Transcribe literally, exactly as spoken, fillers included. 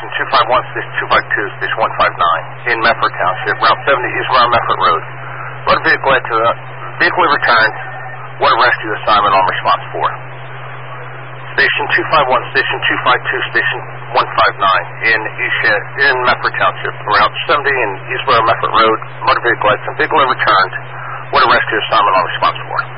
Station two five one, Station two five two, Station one five nine in Medford Township, Route seventy, East Round Medford Road. Motor vehicle led to a vehicle returned. What a rescue assignment on response for? Station two five one, Station two five two, Station one five nine in East in Medford Township, Route seventy in East Round Medford Road. Motor vehicle led to vehicle returned. What a rescue assignment on response for?